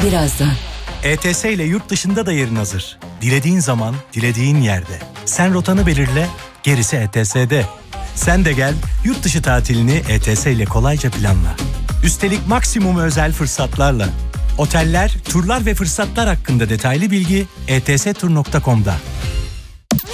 birazdan. ETS ile yurt dışında da yerin hazır. Dilediğin zaman, dilediğin yerde. Sen rotanı belirle, gerisi ETS'de. Sen de gel, yurt dışı tatilini ETS ile kolayca planla. Üstelik maksimum özel fırsatlarla. Oteller, turlar ve fırsatlar hakkında detaylı bilgi etstur.com'da.